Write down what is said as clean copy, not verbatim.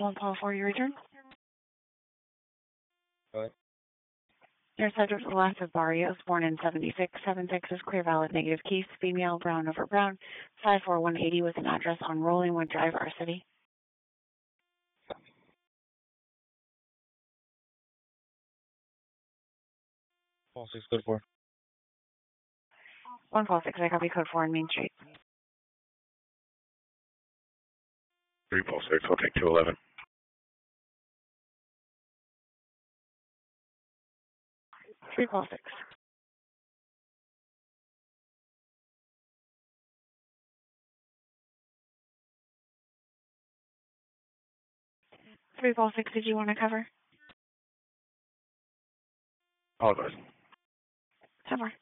One Paul 4, you return. Go ahead. Your subject was Alaska Barrios, born in 76. 76 is clear valid negative case, female, brown over brown, 54180 with an address on Rollingwood Drive, our city. Paul 6, code 4. 1 Paul 6, I copy code 4 on Main Street. 3 Paul 6, I'll take 211. Three Paul 6. Three Paul 6, did you want to cover? Apologize. 10 more.